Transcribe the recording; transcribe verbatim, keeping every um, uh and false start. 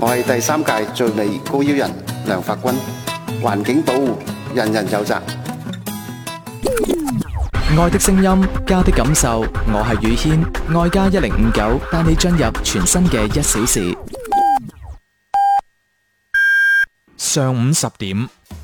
我係第三屆最美高腰人梁發君，環境保護人人有責。 愛的聲音，家的感受，我係宇軒，愛家一零五九帶你進入全新嘅一小時。 上午十點，